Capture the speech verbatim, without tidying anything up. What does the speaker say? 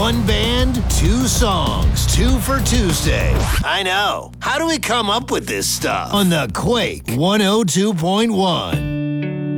One band, two songs, two for Tuesday. I know. How do we come up with this stuff? On the Quake one oh two point one.